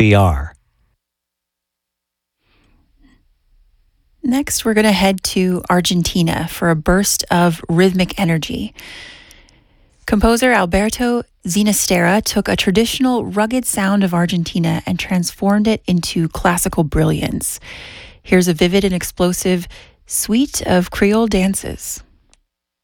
BR. Next, we're going to head to Argentina for a burst of rhythmic energy. Composer Alberto Ginastera took a traditional, rugged sound of Argentina and transformed it into classical brilliance. Here's a vivid and explosive suite of Creole dances.